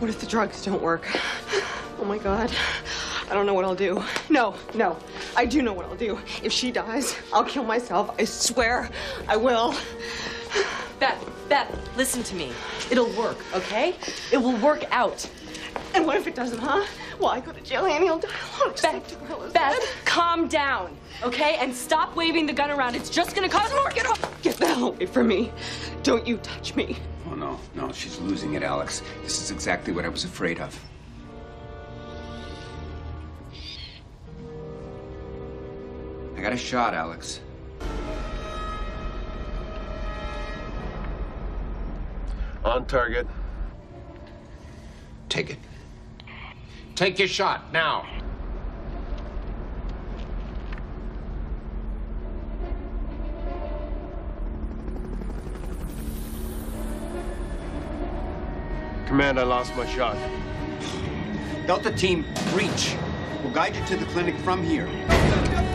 What if the drugs don't work? Oh my God. I don't know what I'll do. No. I do know what I'll do. If she dies, I'll kill myself. I swear I will. Beth, listen to me. It'll work, okay? It will work out. And what if it doesn't, huh? Well, I go to jail and he'll die alone. Beth, calm down, okay? And stop waving the gun around. It's just gonna cause more. Get the hell away from me. Don't you touch me. Oh, no, she's losing it, Alex. This is exactly what I was afraid of. I got a shot, Alex. On target. Take it. Take your shot, now. Command, I lost my shot. Delta team, breach. We'll guide you to the clinic from here.